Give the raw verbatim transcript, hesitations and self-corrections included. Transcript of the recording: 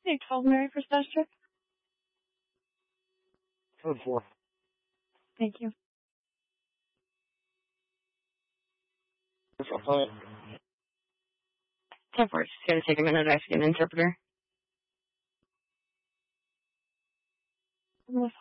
Take twelve Mary for status check. Code four. Thank you. ten four, it's going to take a minute to ask an interpreter. I'm gonna